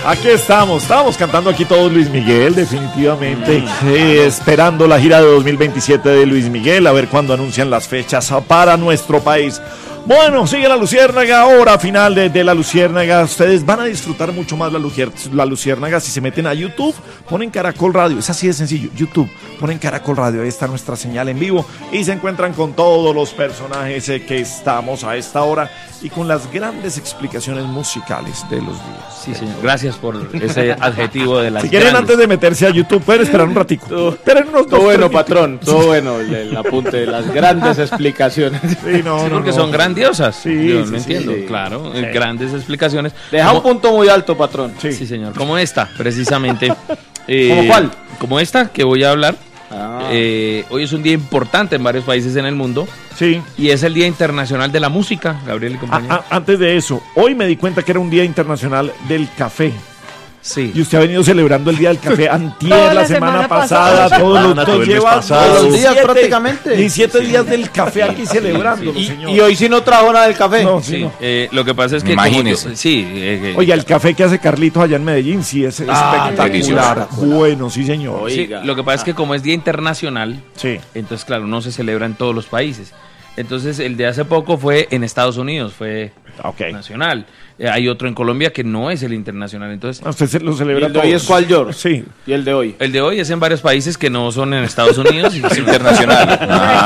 Aquí estábamos cantando aquí todo Luis Miguel, definitivamente, esperando la gira de 2027 de Luis Miguel, a ver cuándo anuncian las fechas para nuestro país. Bueno, sigue la Luciérnaga, hora final de la Luciérnaga. Ustedes van a disfrutar mucho más la Luciérnaga si se meten a YouTube, ponen Caracol Radio, es así de sencillo, YouTube, ponen Caracol Radio, ahí está nuestra señal en vivo y se encuentran con todos los personajes que estamos a esta hora y con las grandes explicaciones musicales de los días. Sí, señor, gracias por ese adjetivo de las Si quieren, grandes. antes de meterse a YouTube, pueden esperar un ratico. Esperen unos Todo dos, bueno, 3 patrón, todo bueno, el apunte de las grandes explicaciones. Sí, no, Sí, no, porque no. son grandiosas. Sí, Yo sí, lo sí, entiendo, sí. claro. Sí. Grandes explicaciones. Deja un punto muy alto, patrón. Sí. Sí, señor. Como esta, precisamente. ¿Cómo cuál? Como esta que voy a hablar. Ah. Hoy es un día importante en varios países en el mundo Sí. y es el Día Internacional de la Música, Gabriel y compañía. Antes de eso, hoy me di cuenta que era un Día Internacional del Café. Sí. Y usted ha venido celebrando el Día del Café antier, Toda la la semana semana pasada, pasada. todo Todo el mes lleva pasado. Todos los días prácticamente. 17 días del café aquí celebrándolo, señor. Y hoy sí no trajo nada del café. No, Sí, sí, no. lo que pasa es que Imagínese. Oiga, el café que hace Carlitos allá en Medellín sí es espectacular. delicioso. Bueno, sí, señor. Oiga. lo que pasa es que como es Día Internacional, Sí. entonces claro, no se celebra en todos los países. Entonces el de hace poco fue en Estados Unidos, fue Ok. nacional. Hay otro en Colombia que no es el internacional. Entonces Usted lo ¿Y celebra el de hoy todos. es cuál, George? Sí. ¿Y el de hoy? el de hoy es en varios países que no son en Estados Unidos. Y Es internacional.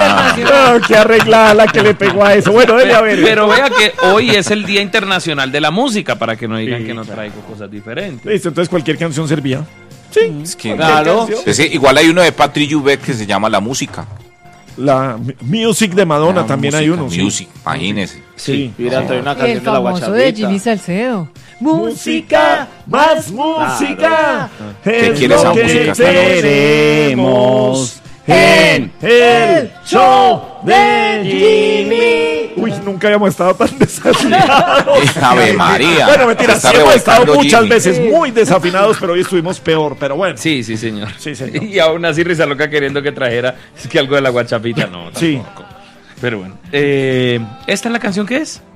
Ah, qué arreglada la que le pegó a eso. Bueno, debe haber. Pero vea que hoy es el Día Internacional de la Música, para que no digan que no traigo cosas diferentes. Listo, entonces cualquier canción servía. Sí. Es que, Claro. canción. sí, igual hay uno de Patrick Juvet que se llama La Música. La Music de Madonna también hay uno. sí. Music, imagínese. Sí. Mira, trae una El canción de la famoso de guachapita. Jimmy Salcedo. Música, más música. ¿Qué Es quiere lo esa que música? queremos en el show de Jimmy. Uy, nunca habíamos estado tan desafinados. Ave María. Bueno, mentira, Se está sí hemos estado revolcando muchas Jimmy. veces muy desafinados, pero hoy estuvimos peor. Pero bueno. Sí, sí, señor. Sí, señor. Y aún así Risa Loca queriendo que trajera es que algo de la guachapita, no. Tampoco. Sí. Pero bueno. ¿Esta es la canción que es?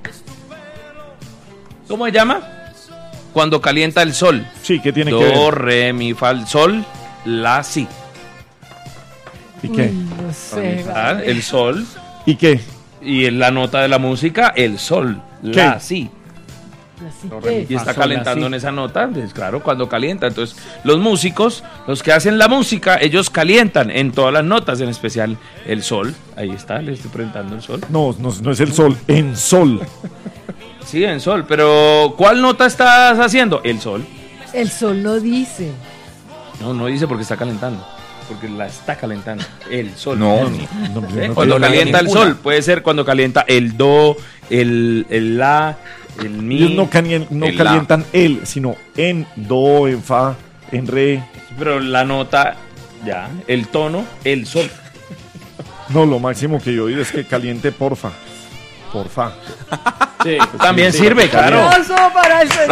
¿Cómo se llama? Cuando calienta el sol. Sí, ¿qué tiene que Do, ver? re, mi, fa, sol, la, si. ¿Y qué? No sé. Ah, el sol. ¿Y qué? Y en la nota de la música, el sol, la, si. Y está calentando en esa nota, pues, claro, cuando calienta. Entonces, los músicos, los que hacen la música, ellos calientan en todas las notas, en especial el sol. Ahí está, le estoy presentando el sol. No, no es el sol, en sol. Sí, en sol, pero ¿cuál nota estás haciendo? El sol. El sol no dice. No, no dice porque está calentando, porque la está calentando. El sol. No, No, ¿Eh? no Cuando tiene calienta el ninguna. sol, puede ser cuando calienta el do, el la, el mi. Ellos no El la. calientan el, sino en do, en fa, en re. Pero la nota, ya, el tono, el sol. No, lo máximo que yo he oído es que caliente porfa. Porfa. Sí. También sirve, claro. ¡Aplauso para el señor!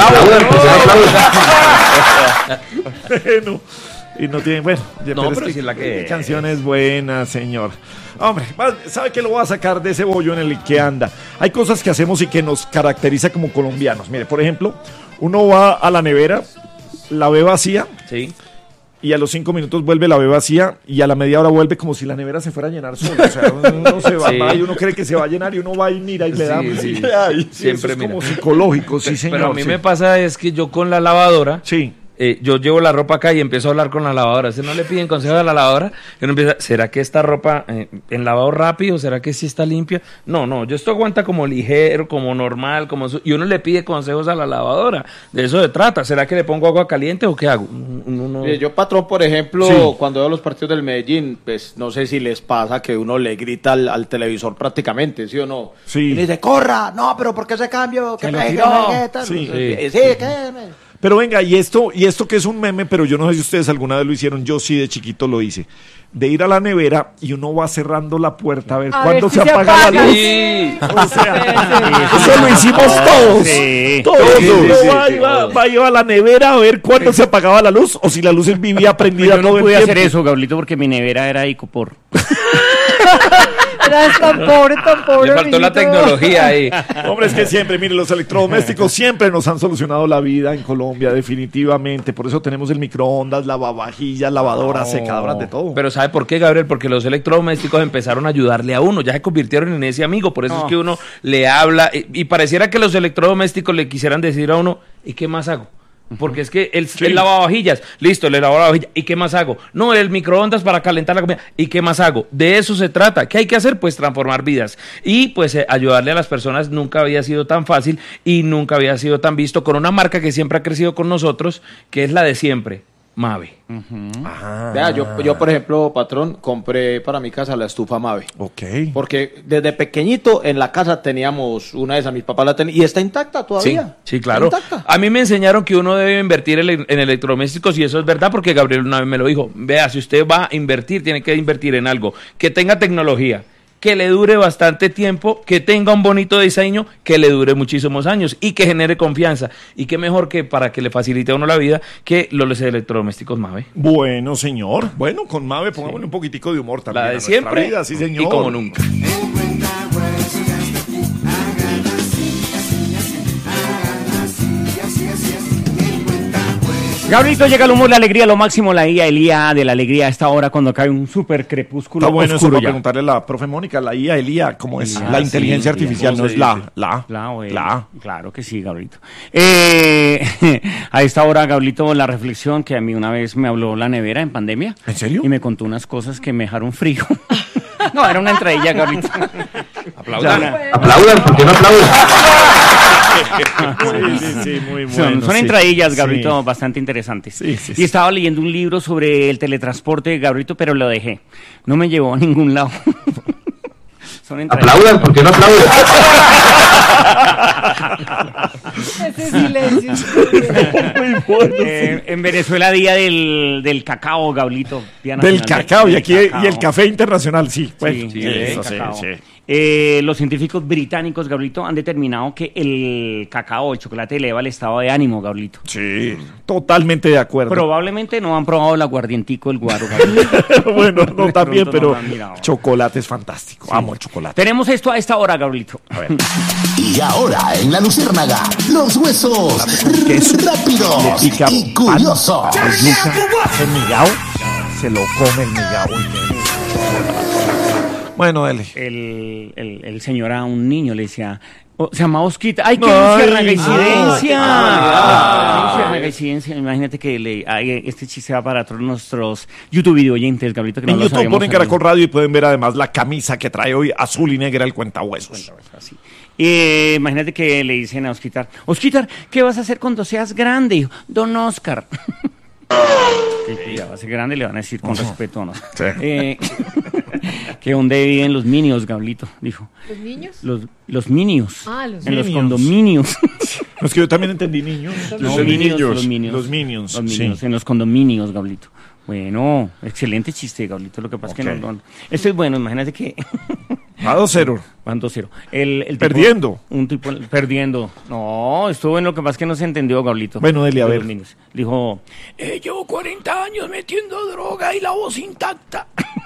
Bueno, y no tienen, bueno, No, es pero sí es la que es. canciones buenas, señor. Hombre, ¿sabe qué lo voy a sacar de ese bollo en el que anda? Hay cosas que hacemos y que nos caracteriza como colombianos. Mire, por ejemplo, uno va a la nevera, la ve vacía Sí. y a los 5 minutos vuelve, la ve vacía y a la media hora vuelve como si la nevera se fuera a llenar sola. O sea, uno se va, Sí. va y uno cree que se va a llenar y uno va y mira y le da. Sí. Ay, sí, Siempre eso es como mira. psicológico, sí, señor. Pero a mí sí. me pasa es que yo con la lavadora, Sí. yo llevo la ropa acá y empiezo a hablar con la lavadora. Si no le piden consejo a la lavadora, que uno empieza, ¿será que esta ropa en lavado rápido? ¿Será que sí está limpia? No, yo esto aguanta como ligero, como normal, y uno le pide consejos a la lavadora. De eso se trata. ¿Será que le pongo agua caliente o qué hago? Yo, patrón, por ejemplo, Sí. cuando veo los partidos del Medellín, pues no sé si les pasa que uno le grita al televisor prácticamente, ¿sí o no? Sí. Y le dice, corra, no, pero ¿por qué ese cambio? ¿Qué Se lo me tiró. Sí, Sí. ¿qué? Pero venga, y esto que es un meme, pero yo no sé si ustedes alguna vez lo hicieron, yo sí de chiquito lo hice. De ir a la nevera y uno va cerrando la puerta a ver A cuándo ver si se se apaga la apaga. luz. Sí. O sea, Sí. eso lo hicimos todos. Sí. Todos. Sí, Uno sí, va, sí, iba a la nevera a ver cuándo se apagaba la luz o si la luz vivía prendida Yo no todo el pude tiempo. hacer eso, Gablito, porque mi nevera era Icopor. Eras tan pobre, Le faltó la amiguito. tecnología ahí. Hombre, es que siempre, mire, los electrodomésticos siempre nos han solucionado la vida en Colombia, definitivamente. Por eso tenemos el microondas, lavavajillas, lavadoras, secadoras, de todo. Pero ¿sabe por qué, Gabriel? Porque los electrodomésticos empezaron a ayudarle a uno, ya se convirtieron en ese amigo, por eso es que uno le habla y pareciera que los electrodomésticos le quisieran decir a uno, ¿y qué más hago? Porque es que el lavavajillas, listo, le lavo la vajilla, ¿y qué más hago? No, el microondas para calentar la comida, ¿y qué más hago? De eso se trata. ¿Qué hay que hacer? Pues transformar vidas. Y pues ayudarle a las personas nunca había sido tan fácil y nunca había sido tan visto con una marca que siempre ha crecido con nosotros, que es la de siempre, Mave. Vea, yo, por ejemplo, patrón, compré para mi casa la estufa Mave. Ok. Porque desde pequeñito en la casa teníamos una de esas, mis papás la tenían, y está intacta todavía. Sí, claro. Está intacta. A mí me enseñaron que uno debe invertir en electrodomésticos y eso es verdad porque Gabriel una vez me lo dijo. Vea, si usted va a invertir, tiene que invertir en algo que tenga tecnología, que le dure bastante tiempo, que tenga un bonito diseño, que le dure muchísimos años y que genere confianza. Y qué mejor que para que le facilite a uno la vida que los electrodomésticos Mave. Bueno, señor. Bueno, con Mave pongámosle un poquitico de humor también. La a de nuestra siempre vida, sí, señor. y como nunca. Gabrielito, llega el humor, la alegría, lo máximo, la IA, el IA de la alegría a esta hora cuando cae un súper crepúsculo Está bueno eso oscuro para ya. preguntarle a la profe Mónica, la IA, el IA, ¿cómo es? IA, La inteligencia sí, artificial, ¿cómo no se es la. Claro que sí, Gabrielito. A esta hora, Gabrielito, la reflexión que a mí una vez me habló la nevera en pandemia. ¿En serio? Y me contó unas cosas que me dejaron frío. No, era una entradilla, Gabrielito. Aplaudan. Aplaudan, ¿por qué no aplauden? Sí, muy Son entradillas, Gabrielito, bastante interesantes. Sí, sí, Y sí. estaba leyendo un libro sobre el teletransporte, Gabrielito, pero lo dejé. No me llevó a ningún lado. Son entradillas. Aplaudan, ¿por qué no aplauden? Ese silencio. En Venezuela, día del cacao, Gabrielito. Día Del nacional cacao, y del aquí cacao. y el café internacional, sí. Bueno, Sí, eso cacao. sí. Los científicos británicos, Gabrielito, han determinado que el cacao, el chocolate, eleva el estado de ánimo, Gabrielito. Sí, totalmente de acuerdo. Probablemente no han probado el aguardientico, el guaro, Gabrielito. Bueno, no De también, pronto pero no lo han mirado. chocolate es fantástico. Amo el chocolate. Tenemos esto a esta hora, Gabrielito. A ver. Y ahora en la Luciérnaga, los huesos queso, rápidos le pica y curiosos. Pues nunca el migao se lo come el migao. Bueno, dele. El señor a un niño le decía, se llama Osquita. ¡Ay, qué Ay, luciérnaga incidencia! ah, Luciérnaga incidencia. Imagínate que este chiste va para todos nuestros YouTube video oyentes, Gabrielito, que no En lo YouTube sabíamos ponen también. Caracol Radio y pueden ver además la camisa que trae hoy azul y negra el cuentahuesos. Así. Imagínate que le dicen a Osquitar, Osquitar, ¿qué vas a hacer cuando seas grande? Dijo, Don Oscar. Que ya va a ser grande, le van a decir con respeto, ¿no? Sí. Que dónde viven los minions, Gabrielito, dijo. ¿Los niños? Los minions. Ah, los en los Minions. condominios. No, es que yo también entendí niños. No, Los minions. Los minions. Los minions, Sí. en los condominios, Gabrielito. Bueno, excelente chiste, Gabrielito. Lo que pasa es que Ok. no. Esto es bueno, imagínate que. A 2-0. Van 2-0. El tipo- Perdiendo. Un tipo perdiendo. No, estuvo en lo que pasa es que no se entendió, Gabrielito. Bueno, dele, a De ver. los niños. Dijo, llevo 40 años metiendo droga y la voz intacta.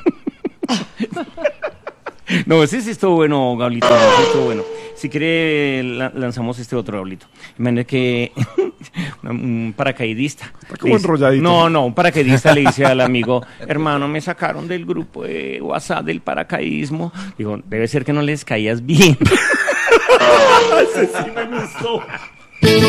No, ese sí estuvo bueno, Gabrielito. Ese estuvo bueno. Si quiere, lanzamos este otro, Gabrielito. Imagínate que un paracaidista. Está como le dice- enrolladito. No, un paracaidista le dice al amigo, hermano, me sacaron del grupo de WhatsApp del paracaidismo. Digo, debe ser que no les caías bien. Ese sí me gustó.